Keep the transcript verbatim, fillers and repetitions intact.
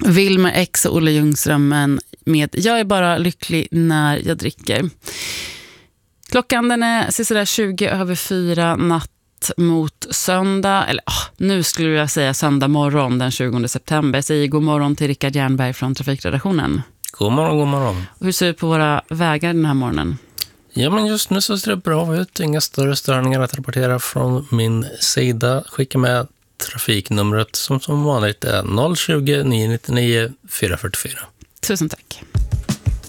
Wilmer X och Olle Ljungström med Jag är bara lycklig när jag dricker. Klockan den är sådär tjugo över fyra natt mot söndag. Eller oh, nu skulle jag säga söndag morgon den tjugonde september. Jag säger god morgon till Rickard Jernberg från Trafikredaktionen. God morgon, god morgon. Hur ser det ut på våra vägar den här morgonen? Ja, men just nu så ser det bra ut. Inga större störningar att rapportera från min sida. Skicka med trafiknumret som som vanligt är noll tjugo, nio nittionio, fyra fyrtiofyra. Tusen tack.